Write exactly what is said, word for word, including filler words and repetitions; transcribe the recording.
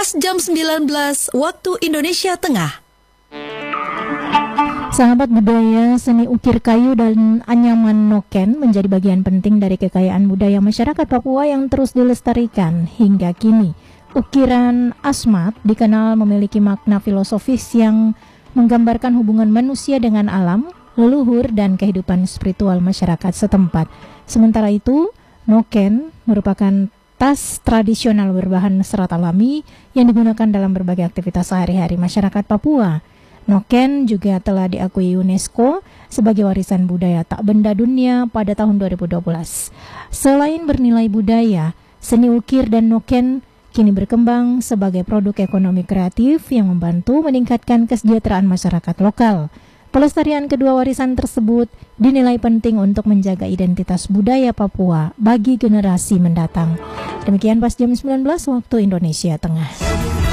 pas jam sembilan belas waktu Indonesia Tengah. Sahabat budaya, seni ukir kayu dan anyaman noken menjadi bagian penting dari kekayaan budaya masyarakat Papua yang terus dilestarikan hingga kini. Ukiran asmat dikenal memiliki makna filosofis yang menggambarkan hubungan manusia dengan alam, leluhur, dan kehidupan spiritual masyarakat setempat. Sementara itu, noken merupakan tas tradisional berbahan serat alami yang digunakan dalam berbagai aktivitas sehari-hari masyarakat Papua. Noken juga telah diakui UNESCO sebagai warisan budaya tak benda dunia pada tahun dua ribu dua belas. Selain bernilai budaya, seni ukir dan noken kini berkembang sebagai produk ekonomi kreatif yang membantu meningkatkan kesejahteraan masyarakat lokal. Pelestarian kedua warisan tersebut dinilai penting untuk menjaga identitas budaya Papua bagi generasi mendatang. Demikian pas jam sembilan belas waktu Indonesia Tengah.